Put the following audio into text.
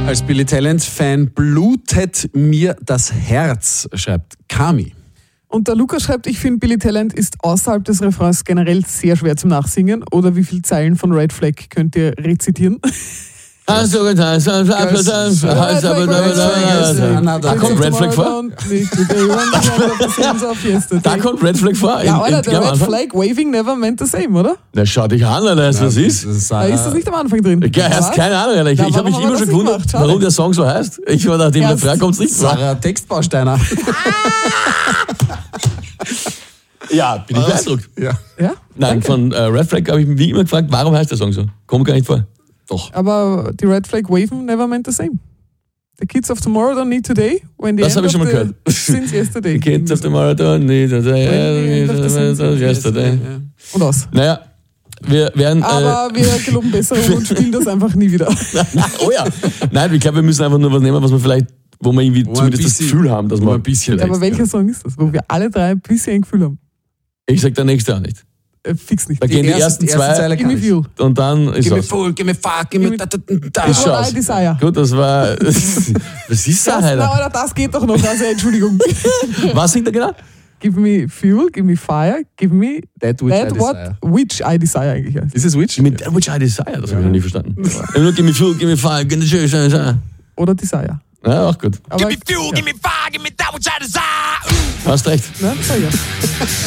Als Billy Talent-Fan blutet mir das Herz, schreibt Kami. Und der Lukas schreibt, ich finde, Billy Talent ist außerhalb des Refrains generell sehr schwer zum Nachsingen. Oder wie viele Zeilen von Red Flag könnt ihr rezitieren? Da kommt Red Flag vor? Da kommt Red Flag vor? Ja, Alter, der Red Flag waving never meant the same, oder? Na, schau dich an, Alter, was ist? Da ist das nicht am Anfang drin. Ja, hast keine Ahnung, Alter. Ich habe mich immer schon gewundert, warum der Song so heißt. Ich war nach dem Refrain kommt es nicht vor. Sarah Textbausteiner. Ja, bin ich beeindruckt. Ja. Nein, von Red Flag habe ich mich wie immer gefragt, warum heißt der Song so? Kommt gar nicht vor. Doch. Aber die Red Flag waven never meant the same. The kids of tomorrow don't need today. When the Das habe ich schon mal gehört. Since yesterday. The kids of tomorrow don't need today. Yesterday. Und aus. Naja, wir werden... Aber wir geloben Besserung und spielen das einfach nie wieder. Oh ja. Nein, ich glaube, wir müssen einfach nur was nehmen, was wir vielleicht, wo wir irgendwie zumindest das Gefühl haben, dass wir ein bisschen... Aber welcher Song ist das, wo wir alle drei ein bisschen ein Gefühl haben? Ich sag der nächste auch nicht. Fix nicht. Da gehen die ersten zwei Zeile Give me fuel. und dann ist Give me es. full, give me fuck, give me da. Ist I desire. Gut, das war... Was ist das, Alter? Alter, das geht doch noch. Also, Entschuldigung. Was singt er genau? Give me fuel, give me fire, give me That which I desire eigentlich. Ja. Ist es Witch? Mit Which I Desire, das habe ich noch nie verstanden. Nur Give me fuel, give me fire, give me desire. Oder desire. Ja, auch gut. Aber, Give me fuel, give me fire, give me that which I desire. Hast recht. ja.